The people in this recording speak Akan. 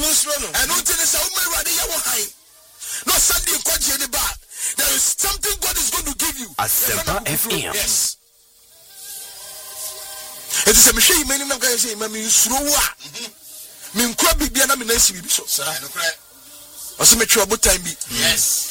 And until the Sauma Radia high. No Sunday Koji any bar. There is something God is going to give you. Asempa FM. Yes. It is a machine many of guys say, Mammy, Srowa. Min Krabi Biana Minesi. So, I know. Also, make sure about time. Yes.